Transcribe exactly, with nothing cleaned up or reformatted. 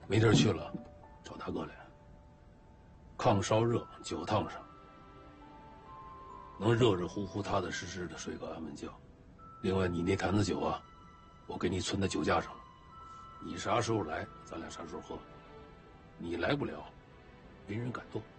没地儿去了，找大哥来。炕烧热，酒烫上，能热热乎乎、踏踏实实的睡个安稳觉。另外，你那坛子酒啊，我给你存在酒架上了，你啥时候来，咱俩啥时候喝。你来不了，没人敢动。